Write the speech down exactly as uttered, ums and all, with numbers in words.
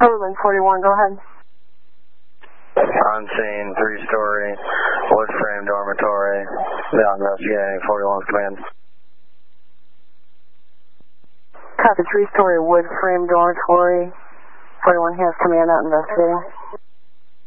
Overland forty-one, go ahead. On scene, three-story, wood frame dormitory. Now investigating, forty-one's command. Copy, three-story wood frame dormitory. forty-one has command, out investigating.